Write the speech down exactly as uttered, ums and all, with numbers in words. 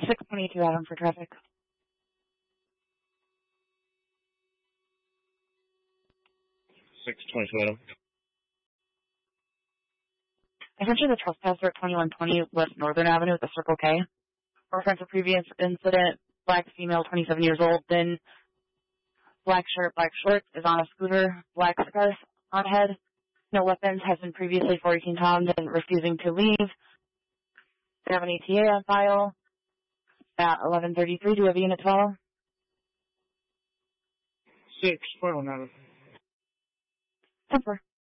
six twenty-two Adam for traffic. six twenty-two Adam. Essentially, the trespasser at twenty-one twenty West Northern Avenue at the Circle K. Reference a previous incident, black female, twenty-seven years old, then black shirt, black shorts, is on a scooter, black scarf on head, no weapons, has been previously fourteen times and refusing to leave. They have an E T A on file at eleven thirty-three. Do you have a unit to follow? six, final Adam. ten four.